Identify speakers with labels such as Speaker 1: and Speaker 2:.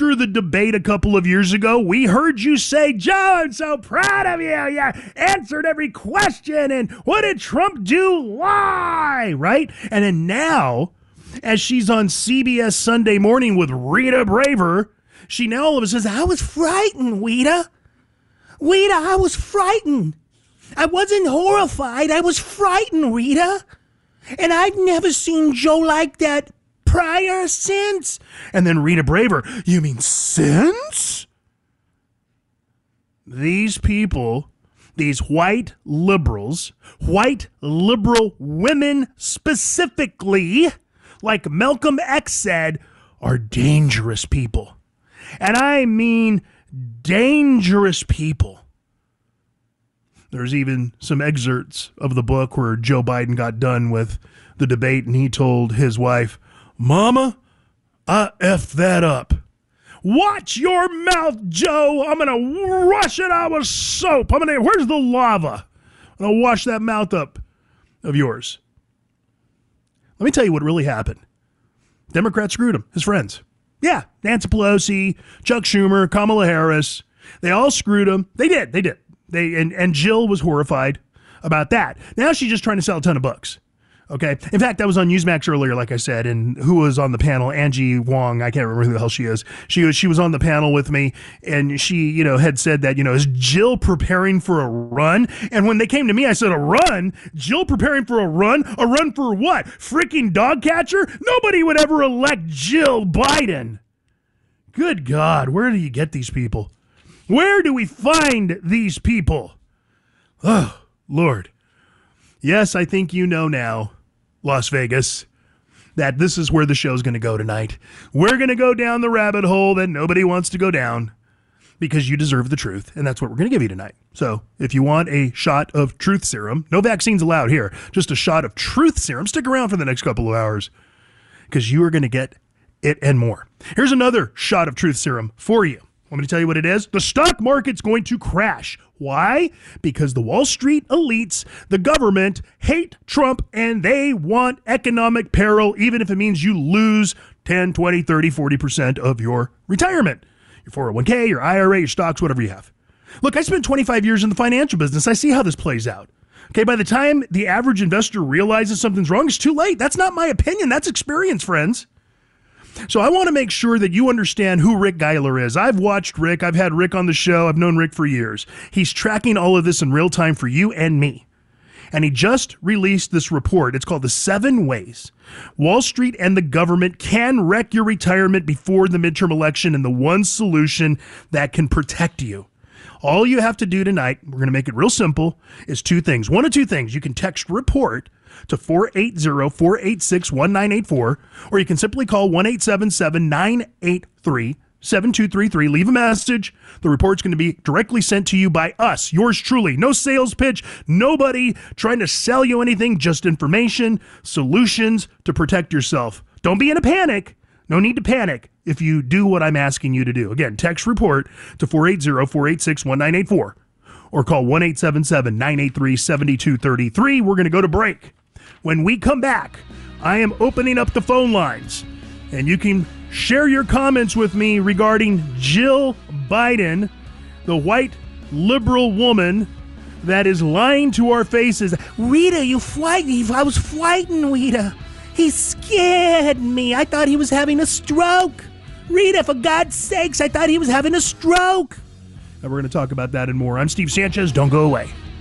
Speaker 1: after the debate a couple of years ago, we heard you say, Joe, I'm so proud of you. You answered every question. And what did Trump do? Lie, right? And then now, as she's on CBS Sunday Morning with Rita Braver, she now all of a sudden says, I was frightened, Rita. Rita, I was frightened. I wasn't horrified. I was frightened, Rita. And I've never seen Joe like that prior since. And then Rita Braver, you mean since? These people, these white liberals, white liberal women specifically, like Malcolm X said, are dangerous people. And I mean dangerous people. There's even some excerpts of the book where Joe Biden got done with the debate and he told his wife, Mama, I effed that up. Watch your mouth, Joe. I'm going to wash it out with soap. Where's the lava? I'm going to wash that mouth up of yours. Let me tell you what really happened. Democrats screwed him, his friends. Yeah, Nancy Pelosi, Chuck Schumer, Kamala Harris. They all screwed him. They did. And Jill was horrified about that. Now she's just trying to sell a ton of books. Okay. In fact, I was on Newsmax earlier, like I said, and who was on the panel? Angie Wong. I can't remember who the hell she is. She was on the panel with me, and she, had said that, is Jill preparing for a run? And when they came to me, I said, a run? Jill preparing for a run? A run for what? Freaking dog catcher? Nobody would ever elect Jill Biden. Good God, where do you get these people? Where do we find these people? Oh, Lord. Yes, I think you know now, Las Vegas, that this is where the show's going to go tonight. We're going to go down the rabbit hole that nobody wants to go down because you deserve the truth, and that's what we're going to give you tonight. So if you want a shot of truth serum, no vaccines allowed here, just a shot of truth serum, stick around for the next couple of hours because you are going to get it and more. Here's another shot of truth serum for you. Want me to tell you what it is? The stock market's going to crash. Why? Because the Wall Street elites, the government, hate Trump, and they want economic peril, even if it means you lose 10, 20, 30, 40% of your retirement. Your 401k, your IRA, your stocks, whatever you have. Look, I spent 25 years in the financial business. I see how this plays out. Okay, by the time the average investor realizes something's wrong, it's too late. That's not my opinion. That's experience, friends. So I want to make sure that you understand who Rick Geiler is. I've watched Rick. I've had Rick on the show. I've known Rick for years. He's tracking all of this in real time for you and me. And he just released this report. It's called The 7 Ways Wall Street and the Government Can Wreck Your Retirement Before the Midterm Election, and the one solution that can protect you. All you have to do tonight, we're going to make it real simple, is two things. One of two things. You can text REPORT to 480-486-1984, or you can simply call 1-877-983-7233. Leave a message. The report's going to be directly sent to you by us, yours truly. No sales pitch, nobody trying to sell you anything, just information, solutions to protect yourself. Don't be in a panic. No need to panic if you do what I'm asking you to do. Again, text REPORT to 480-486-1984, or call 1-877-983-7233. We're going to go to break. When we come back, I am opening up the phone lines, and you can share your comments with me regarding Jill Biden, the white liberal woman that is lying to our faces. Rita, you frightened me. I was frightened, Rita. He scared me. I thought he was having a stroke. Rita, for God's sakes, I thought he was having a stroke. And we're going to talk about that and more. I'm Steve Sanchez. Don't go away.